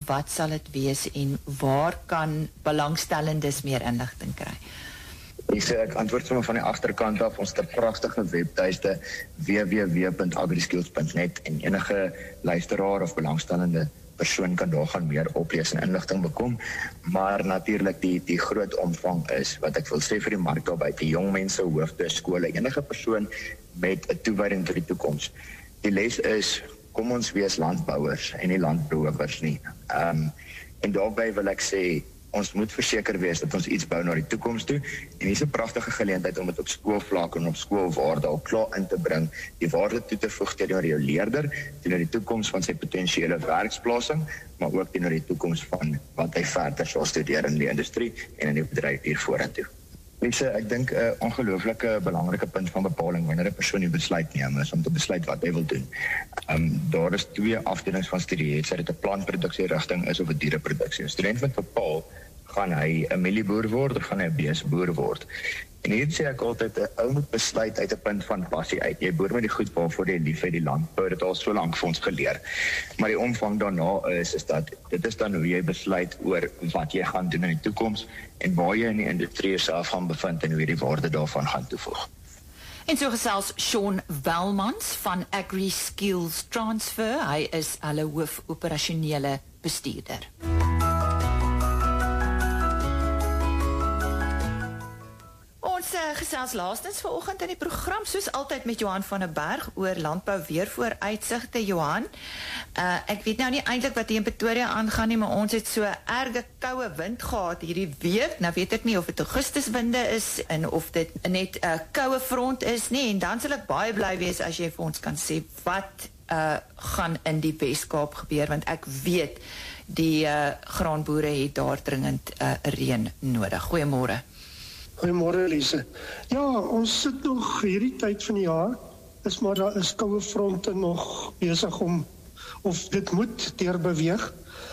wat sal dit wees en waar kan belangstellendes meer inligting kry? Ek antwoord sommer van die agterkant af. Ons het 'n pragtige webtuiste www.agriskills.net en enige luisteraar of belangstellende persoon kan daar gaan meer oplees en inligting bekom. Maar natuurlik die groot omvang is wat ek wil sê vir die mark daar buite, jong mense, hoofde, skole, enige persoon met 'n toewyding vir die toekoms. Die les is, kom ons wees landbouers en nie landrowers nie. En daarbij wil ek sê, ons moet verseker wees dat ons iets bou na die toekoms toe, en hier is 'n pragtige geleentheid om dit op skoolvlak en op skoolwaarde al klaar in te bring, die waarde toe te voeg teenoor jou leerder, teenoor die toekoms van sy potensiële werksplasing, maar ook teenoor die toekoms van wat hy verder sal studeer in die industrie en in die bedryf hier vorentoe. Ek dink 'n ongelooflike belangrike punt van bepaling wanneer 'n persoon die besluit neem is om te besluit wat hy wil doen. Daar is 2 afdelings van studie, het sy dit 'n plantproduksie rigting is of 'n diereproduksie. 'n Student moet bepaal, gaan hy 'n mielieboer word of gaan hy 'n beesboer word. En hier sê ek altyd, 'n ou moet besluit uit 'n punt van passie uit. Jy boer met die goed waarvoor jy lief het, die landbou, dit al so lank vir ons geleer. Maar die omvang daarna is dat dit is dan hoe jy besluit oor wat jy gaan doen in die toekoms en waar jy in die industrie self gaan bevind en hoe jy die waarde daarvan gaan toevoeg. En so gesels Sean Welmans van Agri Skills Transfer. Hy is hulle hoof operasionele bestuurder. Ons gesels laastens vanoggend in die program, soos altyd met Johan van der Berg oor landbou weervooruitsigte. Johan, ek weet nou nie eintlik wat hier in Pretoria aangaan nie, maar ons het so erge koue wind gehad hierdie week. Nou weet ek nie of dit Augustuswinde is en of dit net 'n koue front is nie, en dan sal ek baie bly wees as jy vir ons kan sê wat gaan in die Weskaap gebeur, want ek weet die graanboere het daar dringend reën nodig. Goeiemôre. Goeiemôre Elise. Ja, ons sit nog hierdie tyd van die jaar, maar daar is koue fronte nog besig om, of dit moet deurbeweeg.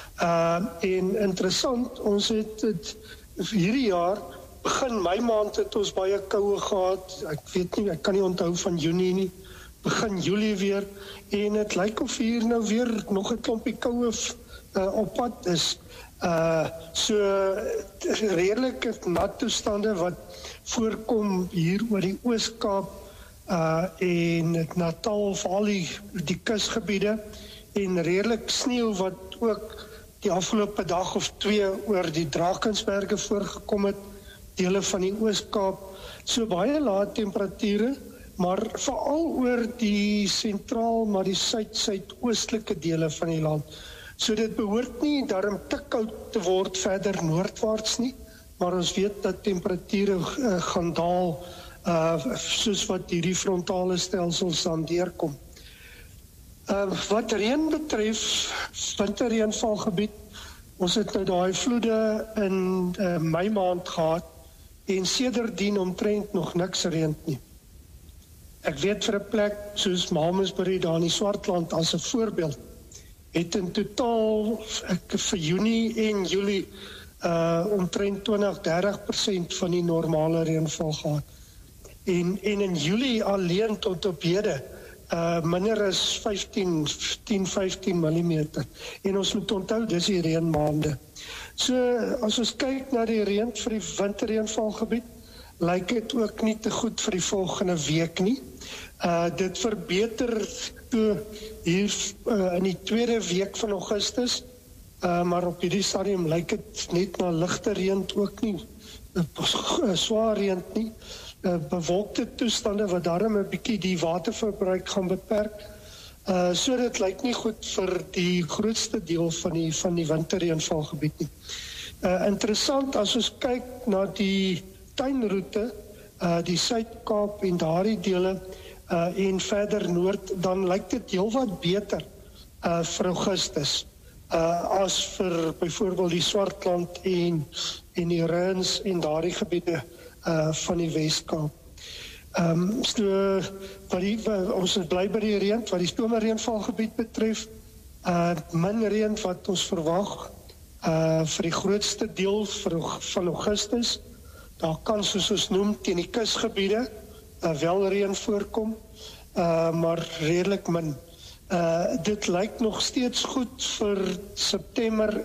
En interessant, ons het hierdie jaar, begin Mei maand het ons baie koue gehad, ek weet nie, ek kan nie onthou van Junie nie, begin Julie weer, en het lyk of hier nou weer nog 'n klompie koue op pad is. So redelike nat toestande wat voorkom hier oor die Oos-Kaap en Natal, veral die kusgebiede, en redelik sneeu wat ook die afgelope dag of 2 oor die Drakensberge voorgekom het, dele van die Oos-Kaap, so baie lae temperature, maar veral oor die sentraal, maar die suidoostelike dele van die land. So dit behoort nie daarom te koud te word verder noordwaarts nie, maar ons weet dat temperature gaan daal soos wat hierdie frontale stelsels dan deurkom. Wat reën betref, winterreënvalgebied, ons het nou daai vloede in Mei maand gehad en sedertdien omtrent nog niks reën nie. Ek weet vir 'n plek soos Malmesbury daar in die Swartland as 'n voorbeeld, het in totaal vir Junie en Julie omtrent 20-30% van die normale reënval gehad. En in Julie alleen tot op hede minder as 10-15 mm. En ons moet onthou, dis die reënmaande. So as ons kyk na die reën vir die winterreënvalgebied, lyk dit ook nie te goed vir die volgende week nie. Dit verbeter toe hier in die tweede week van Augustus, maar op hierdie stadium lyk dit net na ligte reën ook nie, swaar reën nie, bewolkte toestande wat daarom 'n bietjie die waterverbruik gaan beperk. So dit lyk nie goed vir die grootste deel van die winterreënvalgebied nie. Interessant as ons kyk na die tuinroete, die Suid-Kaap en daardie dele en verder noord, dan lyk dit heelwat beter vir Augustus as vir byvoorbeeld die Swartland en die Ruins en daardie gebiede van die Weskaap. So ons is bly by die reën wat die somerreënvalgebied betref, min reën wat ons verwag vir die grootste deel van Augustus. Daar kan, soos ons noem, teen die kusgebiede wel reën voorkom, maar redelik min. Dit lyk nog steeds goed vir September